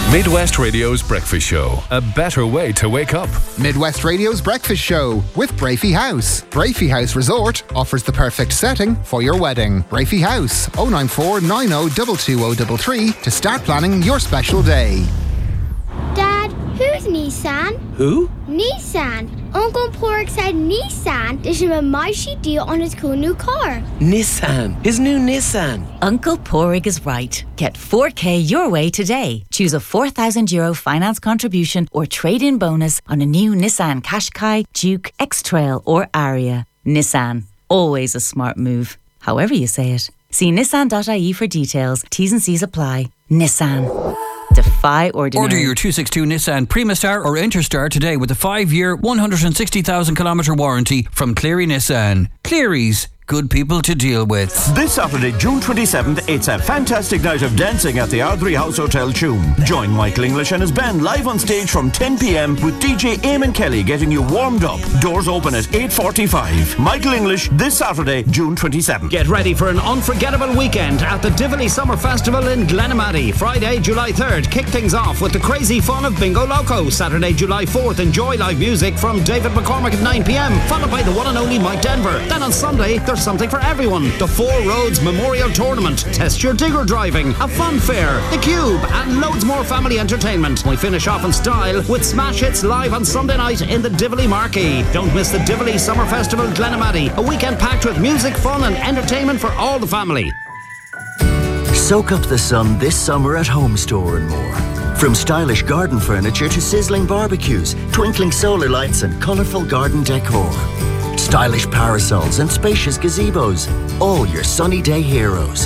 Midwest Radio's Breakfast Show. A better way to wake up. Midwest Radio's Breakfast Show with Brafey House. Brafey House Resort offers the perfect setting for your wedding. Brafey House, 094 90 22033 to start planning your special day. Dad, who's Nissan? Who? Nissan. Uncle Pork said Nissan is a mighty deal on his cool new car. Nissan. His new Nissan. Uncle Porrig is right. Get 4K your way today. Choose a €4,000 finance contribution or trade-in bonus on a new Nissan Qashqai, Duke, X-Trail or Aria. Nissan. Always a smart move. However you say it. See nissan.ie for details. T's and C's apply. Nissan. Defy ordinary. Order your 262 Nissan Primastar or Interstar today with a 5-year, 160,000 kilometre warranty from Cleary Nissan. Cleary's. Good people to deal with. This Saturday, June 27th, it's a fantastic night of dancing at the Ardrey House Hotel, Tuam. Join Michael English and his band live on stage from 10 p.m. with DJ Eamon Kelly getting you warmed up. Doors open at 8:45. Michael English this Saturday, June 27th. Get ready for an unforgettable weekend at the Tivoli Summer Festival in Glenamaddy. Friday, July 3rd, kick things off with the crazy fun of Bingo Loco. Saturday, July 4th, enjoy live music from David McCormick at 9 p.m, followed by the one and only Mike Denver. Then on Sunday, there's something for everyone. The Four Roads Memorial Tournament. Test your digger driving. A fun fair. The Cube. And loads more family entertainment. We finish off in style with Smash Hits live on Sunday night in the Tivoli Marquee. Don't miss the Tivoli Summer Festival Glenamaddy. A weekend packed with music, fun and entertainment for all the family. Soak up the sun this summer at Home Store and more. From stylish garden furniture to sizzling barbecues, twinkling solar lights and colourful garden decor. Stylish parasols and spacious gazebos, all your sunny day heroes.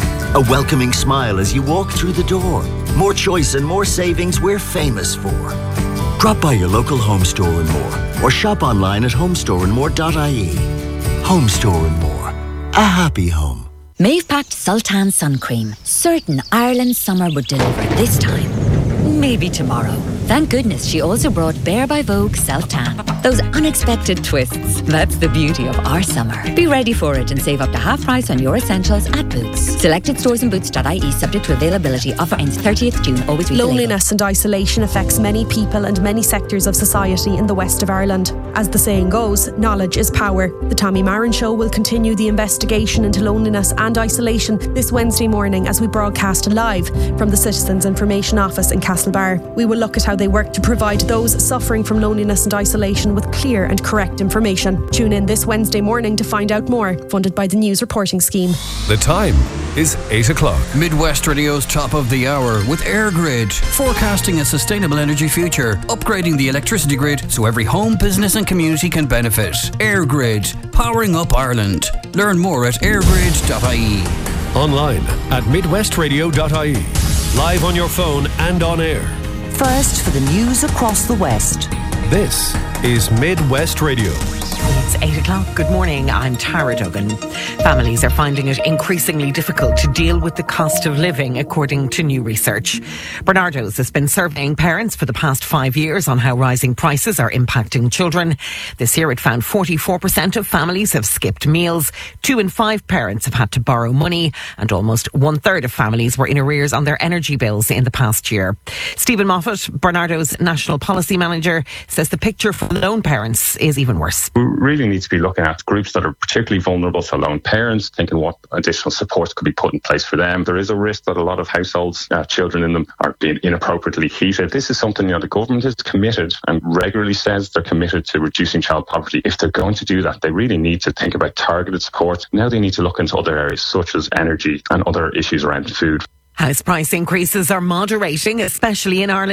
A welcoming smile as you walk through the door. More choice and more savings we're famous for. Drop by your local Home Store and more, or shop online at homestoreandmore.ie. Home Store and More. A happy home. Maeve packed Sultan sun cream. Certain Ireland's summer would deliver this time. Maybe tomorrow. Thank goodness she also brought Bare by Vogue Self-Tan. Those unexpected twists. That's the beauty of our summer. Be ready for it and save up to half price on your essentials at Boots. Selected stores and boots.ie subject to availability. Offer ends 30th June. Always read the label. Loneliness and isolation affects many people and many sectors of society in the west of Ireland. As the saying goes, knowledge is power. The Tommy Marin Show will continue the investigation into loneliness and isolation this Wednesday morning as we broadcast live from the Citizens Information Office in Castlebar. We will look at how they work to provide those suffering from loneliness and isolation with clear and correct information. Tune in this Wednesday morning to find out more. Funded by the News Reporting Scheme. The time is 8 o'clock. Midwest Radio's top of the hour with EirGrid, forecasting a sustainable energy future, upgrading the electricity grid so every home, business and community can benefit. EirGrid, powering up Ireland. Learn more at airgrid.ie. Online at midwestradio.ie. Live on your phone and on air. First for the news across the West. This is Midwest Radio. It's 8 o'clock. Good morning. I'm Tara Duggan. Families are finding it increasingly difficult to deal with the cost of living, according to new research. Bernardo's has been surveying parents for the past 5 years on how rising prices are impacting children. This year it found 44% of families have skipped meals, 2 in 5 parents have had to borrow money, and almost 1/3 of families were in arrears on their energy bills in the past year. Stephen Moffat, Bernardo's National Policy Manager, says the picture for lone parents is even worse. We really need to be looking at groups that are particularly vulnerable, so lone parents, thinking what additional supports could be put in place for them. There is a risk that a lot of households, children in them, are being inappropriately heated. This is something the government is committed and regularly says they're committed to reducing child poverty. If they're going to do that, they really need to think about targeted support. Now they need to look into other areas such as energy and other issues around food. House price increases are moderating, especially in Ireland.